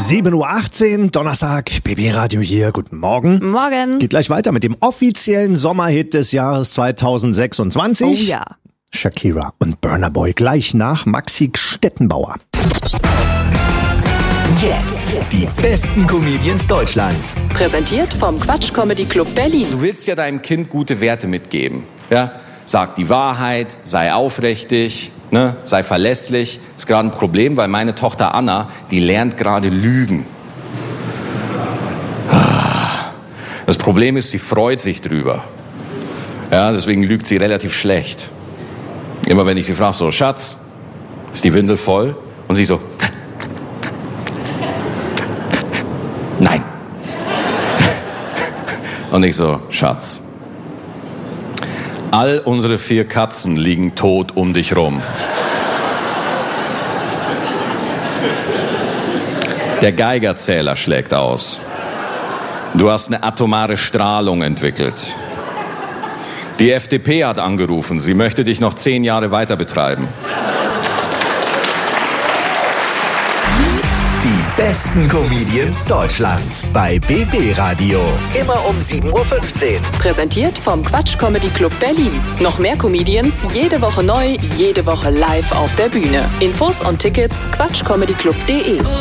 7:18 Uhr, Donnerstag, BB Radio hier. Guten Morgen. Morgen. Geht gleich weiter mit dem offiziellen Sommerhit des Jahres 2026. Oh ja. Shakira und Burna Boy gleich nach Maxi Stettenbauer. Jetzt die besten Comedians Deutschlands. Präsentiert vom Quatsch Comedy Club Berlin. Du willst ja deinem Kind gute Werte mitgeben. Ja? Sag die Wahrheit, sei aufrichtig, ne? Sei verlässlich. Ist gerade ein Problem, weil meine Tochter Anna, die lernt gerade Lügen. Das Problem ist, sie freut sich drüber. Ja, deswegen lügt sie relativ schlecht. Immer wenn ich sie frage, so, Schatz, ist die Windel voll? Und sie so, nein. Und ich so, Schatz, all unsere 4 Katzen liegen tot um dich rum. Der Geigerzähler schlägt aus. Du hast eine atomare Strahlung entwickelt. Die FDP hat angerufen, sie möchte dich noch 10 Jahre weiter betreiben. Die besten Comedians Deutschlands bei BB Radio. Immer um 7:15 Uhr. Präsentiert vom Quatsch Comedy Club Berlin. Noch mehr Comedians, jede Woche neu, jede Woche live auf der Bühne. Infos und Tickets quatschcomedyclub.de.